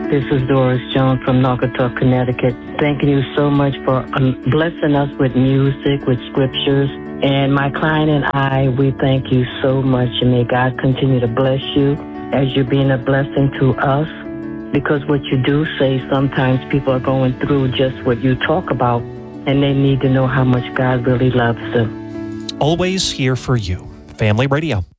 This is Doris Jones from Naugatuck, Connecticut. Thanking you so much for blessing us with music, with scriptures. And my client and I, we thank you so much. And may God continue to bless you as you're being a blessing to us. Because what you do say, sometimes people are going through just what you talk about, and they need to know how much God really loves them. Always here for you. Family Radio.